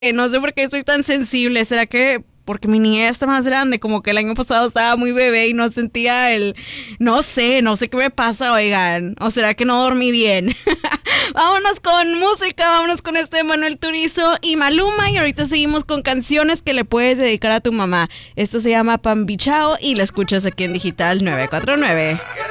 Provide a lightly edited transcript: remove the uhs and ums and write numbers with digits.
No sé por qué estoy tan sensible. ¿Será que porque mi niña ya está más grande? Como que el año pasado estaba muy bebé y no sentía el... no sé qué me pasa, oigan. ¿O será que no dormí bien? Vámonos con música, vámonos con este de Manuel Turizo y Maluma. Y ahorita seguimos con canciones que le puedes dedicar a tu mamá. Esto se llama Pambichao y la escuchas aquí en Digital 949.